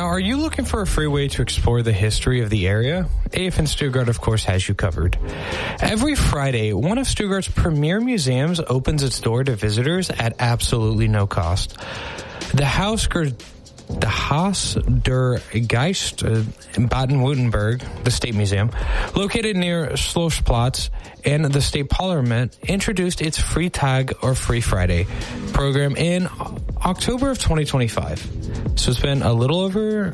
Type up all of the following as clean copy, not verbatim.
Now, are you looking for a free way to explore the history of the area? AFN Stuttgart, of course, has you covered. Every Friday, one of Stuttgart's premier museums opens its door to visitors at absolutely no cost. The Haus der Geist in Baden-Württemberg, the State Museum, located near Schlossplatz, and the State Parliament introduced its Free Tag or Free Friday program in October of 2025. So it's been a little under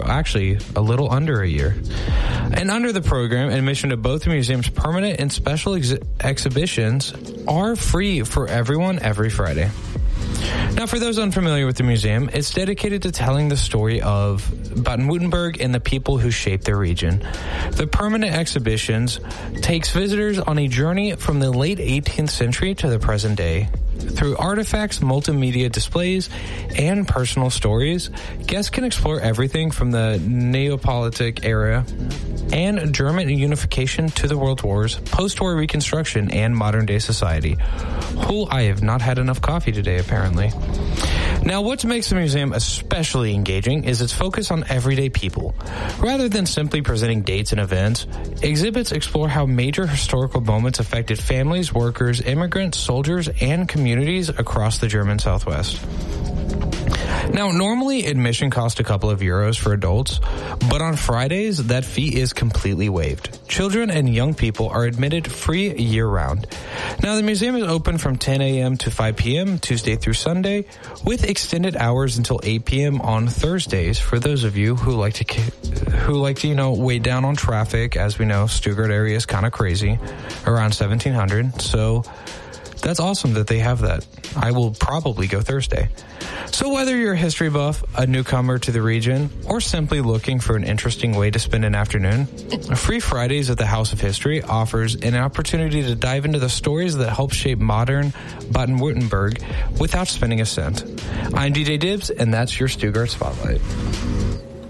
a year. And under the program, admission to both the museum's permanent and special exhibitions are free for everyone every Friday. Now, for those unfamiliar with the museum, it's dedicated to telling the story of Baden-Württemberg and the people who shaped their region. The permanent exhibitions takes visitors on a journey from the late 18th century to the present day. Through artifacts, multimedia displays, and personal stories, guests can explore everything from the Neapolitan era and German unification to the World Wars, post-war reconstruction, and modern-day society. Oh, I have not had enough coffee today, apparently. Now, what makes the museum especially engaging is its focus on everyday people. Rather than simply presenting dates and events, exhibits explore how major historical moments affected families, workers, immigrants, soldiers, and communities across the German Southwest. Now, normally admission costs a couple of euros for adults, but on Fridays, that fee is completely waived. Children and young people are admitted free year-round. Now, the museum is open from 10 a.m. to 5 p.m. Tuesday through Sunday, with extended hours until 8 p.m. on Thursdays for those of you who like to weigh down on traffic. As we know, Stuttgart area is kind of crazy around 1700, so that's awesome that they have that. I will probably go Thursday. So whether you're a history buff, a newcomer to the region, or simply looking for an interesting way to spend an afternoon, Free Fridays at the House of History offers an opportunity to dive into the stories that help shape modern Baden-Württemberg without spending a cent. I'm DJ Dibs, and that's your Stuttgart Spotlight.